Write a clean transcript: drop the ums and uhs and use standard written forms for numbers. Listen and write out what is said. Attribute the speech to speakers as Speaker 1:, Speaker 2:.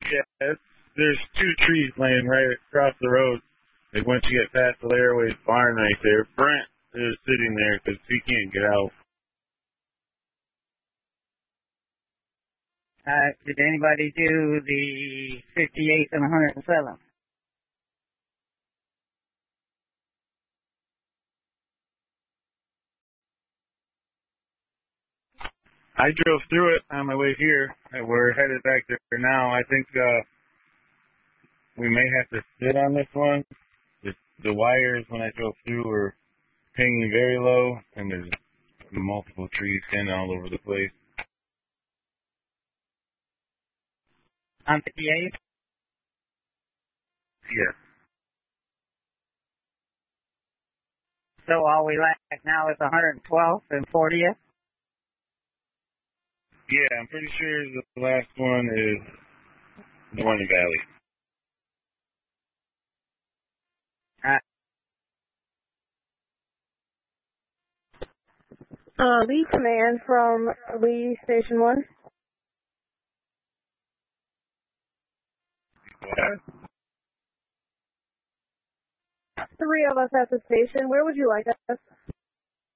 Speaker 1: Yeah, there's two trees laying right across the road. Like once you get past the Laraway's barn right there, Brent is sitting there because he can't get out.
Speaker 2: Did anybody do the 58th and 107th?
Speaker 1: I drove through it on my way here. We're headed back there now. I think we may have to sit on this one. The wires when I drove through were hanging very low, and there's multiple trees standing all over the place.
Speaker 2: On 58th?
Speaker 1: Yes.
Speaker 2: So all we lack now is 112th and 40th?
Speaker 1: Yeah, I'm pretty sure the last one is the one in Valley.
Speaker 3: Lee Command from Lee Station 1.
Speaker 1: What?
Speaker 3: 3 of us at the station. Where would you like us?